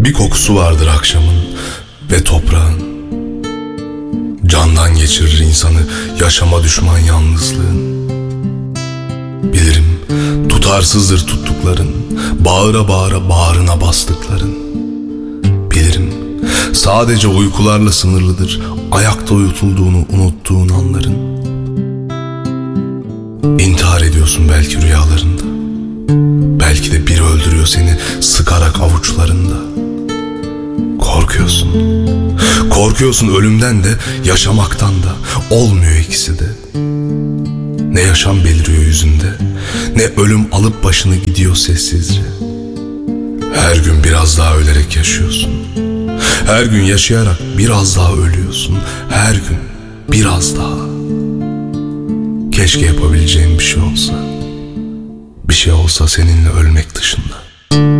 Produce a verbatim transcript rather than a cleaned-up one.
Bir kokusu vardır akşamın ve toprağın. Candan geçirir insanı yaşama düşman yalnızlığın. Bilirim tutarsızdır tuttukların, bağıra bağıra bağrına bastıkların. Bilirim sadece uykularla sınırlıdır ayakta uyutulduğunu unuttuğun anların. İntihar ediyorsun belki rüyalarında. Belki de biri öldürüyor seni sıkarak avuçlarında. Korkuyorsun. Korkuyorsun ölümden de yaşamaktan da. Olmuyor ikisi de. Ne yaşam beliriyor yüzünde, ne ölüm alıp başını gidiyor sessizce. Her gün biraz daha ölerek yaşıyorsun. Her gün yaşayarak biraz daha ölüyorsun. Her gün biraz daha. Keşke yapabileceğim bir şey olsa. Bir şey olsa seninle ölmek dışında.